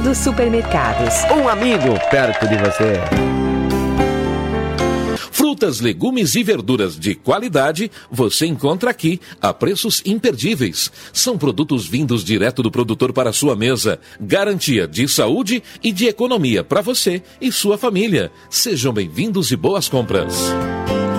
Mercado Supermercados. Um amigo perto de você. Frutas, legumes e verduras de qualidade você encontra aqui a preços imperdíveis. São produtos vindos direto do produtor para a sua mesa. Garantia de saúde e de economia para você e sua família. Sejam bem-vindos e boas compras.